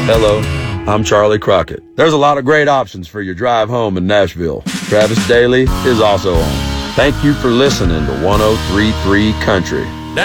Hello, I'm Charlie Crockett. There's a lot of great options for your drive home in Nashville. Travis Daly is also on. Thank you for listening to 103.3 Country.